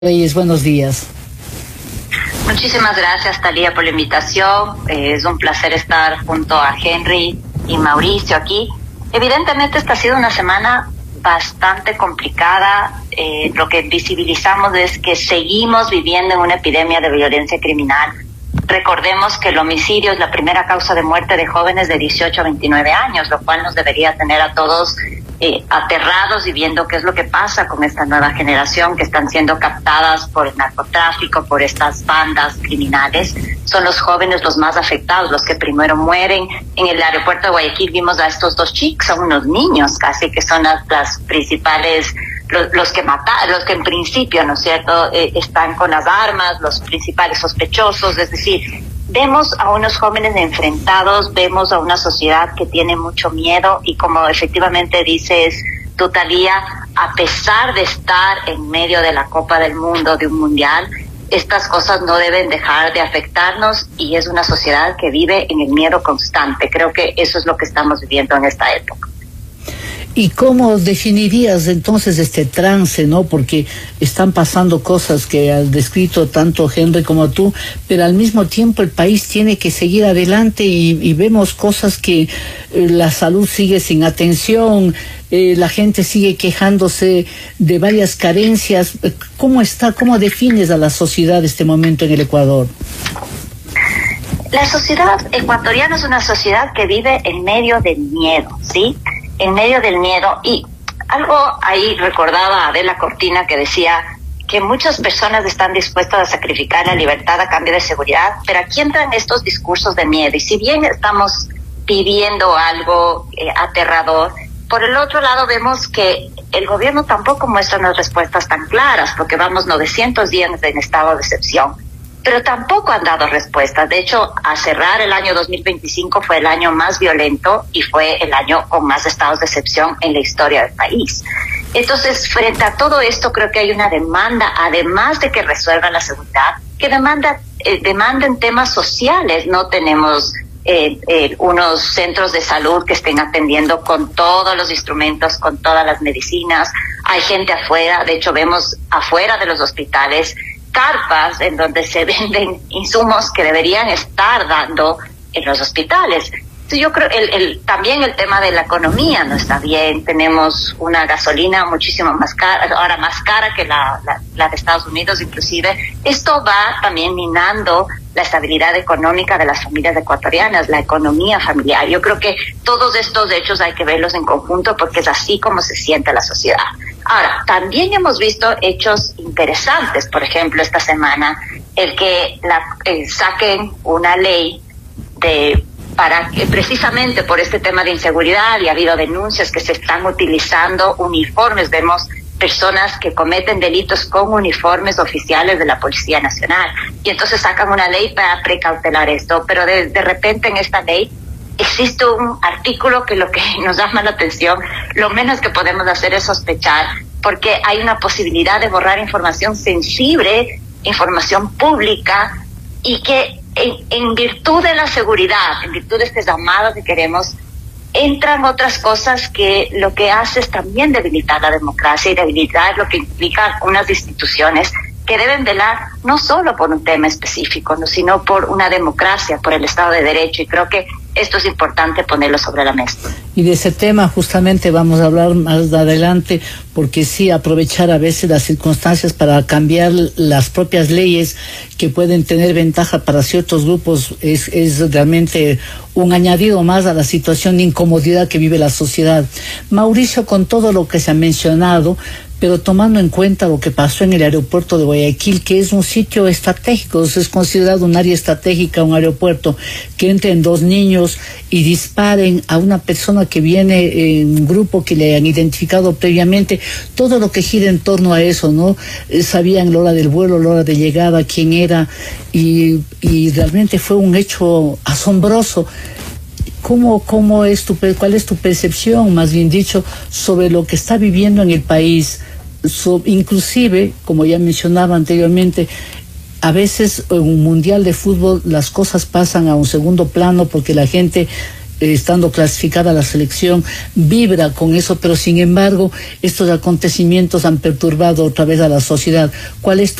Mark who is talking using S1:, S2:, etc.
S1: Reyes, buenos días.
S2: Muchísimas gracias, Talía, por la invitación. Es un placer estar junto a Henry y Mauricio aquí. Evidentemente esta ha sido una semana bastante complicada. Lo que visibilizamos es que seguimos viviendo en una epidemia de violencia criminal. Recordemos que el homicidio es la primera causa de muerte de jóvenes de 18 a 29 años, lo cual nos debería tener a todos aterrados y viendo qué es lo que pasa con esta nueva generación que están siendo captadas por el narcotráfico, por estas bandas criminales. Son los jóvenes los más afectados, los que primero mueren. En el aeropuerto de Guayaquil vimos a estos dos chicos, son unos niños casi, que son las principales, los que mataron, los que en principio, ¿no es cierto?, están con las armas, los principales sospechosos. Es decir, vemos a unos jóvenes enfrentados, vemos a una sociedad que tiene mucho miedo y, como efectivamente dices tú, Talía, a pesar de estar en medio de la Copa del Mundo, de un mundial, estas cosas no deben dejar de afectarnos y es una sociedad que vive en el miedo constante. Creo que eso es lo que estamos viviendo en esta época.
S1: ¿Y cómo definirías entonces este trance, no? Porque están pasando cosas que has descrito tanto Henry como tú, pero al mismo tiempo el país tiene que seguir adelante y vemos cosas que la salud sigue sin atención, la gente sigue quejándose de varias carencias. ¿Cómo defines a la sociedad este momento en el Ecuador?
S2: La sociedad ecuatoriana es una sociedad que vive en medio del miedo, ¿sí? En medio del miedo. Y algo ahí recordaba a Adela Cortina, que decía que muchas personas están dispuestas a sacrificar la libertad a cambio de seguridad, pero aquí entran estos discursos de miedo. Y si bien estamos viviendo algo aterrador, por el otro lado vemos que el gobierno tampoco muestra unas respuestas tan claras, porque vamos 900 días en estado de excepción, pero tampoco han dado respuestas. De hecho, a cerrar el año 2025 fue el año más violento y fue el año con más estados de excepción en la historia del país. Entonces, frente a todo esto, creo que hay una demanda, además de que resuelvan la seguridad, que demanden temas sociales. No tenemos unos centros de salud que estén atendiendo con todos los instrumentos, con todas las medicinas. Hay gente afuera, de hecho vemos afuera de los hospitales carpas en donde se venden insumos que deberían estar dando en los hospitales. Entonces yo creo también el tema de la economía no está bien. Tenemos una gasolina muchísimo más cara, ahora más cara que la de Estados Unidos inclusive. Esto va también minando la estabilidad económica de las familias ecuatorianas, la economía familiar. Yo creo que todos estos hechos hay que verlos en conjunto porque es así como se siente la sociedad. Ahora, también hemos visto hechos interesantes. Por ejemplo, esta semana, el que saquen una ley para que, precisamente por este tema de inseguridad, y ha habido denuncias que se están utilizando uniformes. Vemos personas que cometen delitos con uniformes oficiales de la Policía Nacional, y entonces sacan una ley para precautelar esto, pero de repente en esta ley existe un artículo que lo que nos llama la atención, lo menos que podemos hacer es sospechar, porque hay una posibilidad de borrar información sensible, información pública, y que en virtud de la seguridad, en virtud de este llamado que queremos, entran otras cosas que lo que hace es también debilitar la democracia y debilitar lo que implica unas instituciones que deben velar no solo por un tema específico, sino por una democracia, por el Estado de Derecho, y creo que esto es importante ponerlo sobre la mesa.
S1: Y de ese tema justamente vamos a hablar más adelante, porque sí, aprovechar a veces las circunstancias para cambiar las propias leyes que pueden tener ventaja para ciertos grupos es realmente un añadido más a la situación de incomodidad que vive la sociedad. Mauricio, con todo lo que se ha mencionado, pero tomando en cuenta lo que pasó en el aeropuerto de Guayaquil, que es un sitio estratégico, es considerado un área estratégica, un aeropuerto, que entren dos niños y disparen a una persona que viene en un grupo que le han identificado previamente, todo lo que gira en torno a eso, ¿no? Sabían la hora del vuelo, la hora de llegada, quién era, y realmente fue un hecho asombroso. ¿Cuál es tu percepción, más bien dicho, sobre lo que está viviendo en el país? Inclusive, como ya mencionaba anteriormente, a veces en un mundial de fútbol las cosas pasan a un segundo plano porque la gente estando clasificada la selección, vibra con eso, pero sin embargo estos acontecimientos han perturbado otra vez a la sociedad. ¿Cuál es